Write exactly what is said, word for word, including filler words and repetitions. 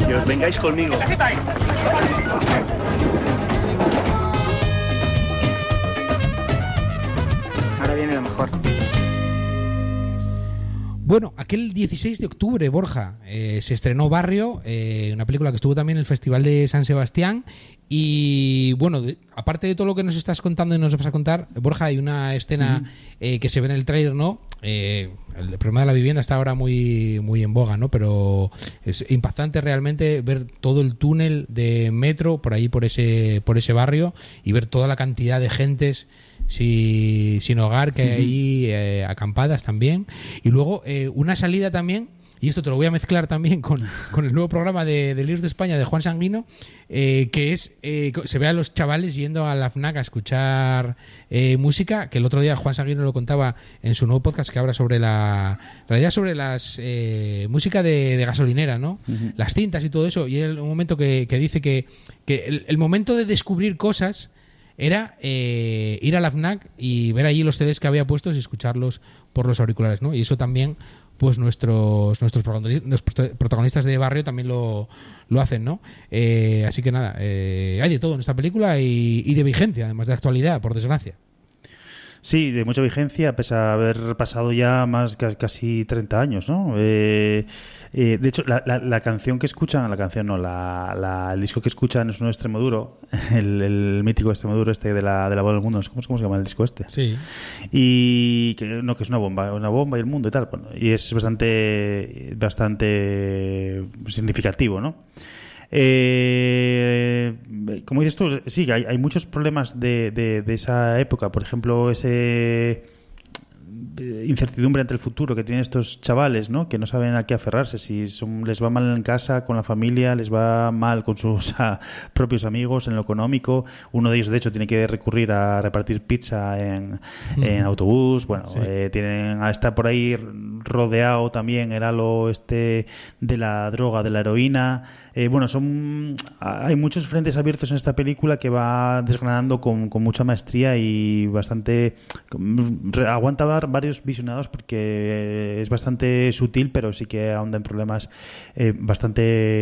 que os vengáis conmigo. Ahora viene lo mejor. Bueno, aquel dieciséis de octubre, Borja, eh, se estrenó Barrio, eh, una película que estuvo también en el Festival de San Sebastián. Y bueno, de, aparte de todo lo que nos estás contando y nos vas a contar, Borja, hay una escena uh-huh. eh, que se ve en el tráiler, ¿no? Eh, el problema de la vivienda está ahora muy, muy en boga, ¿no? Pero es impactante realmente ver todo el túnel de metro por ahí, por ese, por ese barrio, y ver toda la cantidad de gentes sin, sin hogar que hay ahí, eh, acampadas también. Y luego eh, una salida también, y esto te lo voy a mezclar también con, con el nuevo programa de, de Líos de España de Juan Sanguino, eh, que es, eh, se ve a los chavales yendo a la FNAC a escuchar eh, música, que el otro día Juan Sanguino lo contaba en su nuevo podcast que habla sobre la, en realidad sobre las eh, música de, de gasolinera, ¿no? Uh-huh. Las cintas y todo eso, y era un momento que, que dice que, que el, el momento de descubrir cosas era eh, ir a la FNAC y ver allí los C Ds que había puestos y escucharlos por los auriculares, ¿no? Y eso también, pues nuestros nuestros protagonistas de Barrio también lo, lo hacen, ¿no? Eh, así que nada, eh, hay de todo en esta película y, y de vigencia, además de actualidad, por desgracia. Sí, de mucha vigencia, pese a haber pasado ya más casi treinta años, ¿no? Eh, eh, de hecho, la, la, la canción que escuchan, la canción no, la, la, el disco que escuchan es uno de Extremoduro, el, el mítico Extremoduro este de la, de la voz del mundo, ¿cómo, cómo se llama el disco este? Sí. Y que no, que es una bomba, una bomba y el mundo y tal, bueno, y es bastante, bastante significativo, ¿no? Eh, como dices tú, sí, hay, hay muchos problemas de, de, de esa época. Por ejemplo, ese incertidumbre ante el futuro que tienen estos chavales, ¿no? Que no saben a qué aferrarse, si son, les va mal en casa, con la familia, les va mal con sus a, propios amigos, en lo económico. Uno de ellos, de hecho, tiene que recurrir a repartir pizza en, en autobús. Bueno, sí. eh, tienen a estar por ahí rodeado también el halo este de la droga, de la heroína. Eh, bueno, son hay muchos frentes abiertos en esta película que va desgranando con, con mucha maestría y bastante aguanta varios visionados porque es bastante sutil, pero sí que ahonda en problemas eh, bastante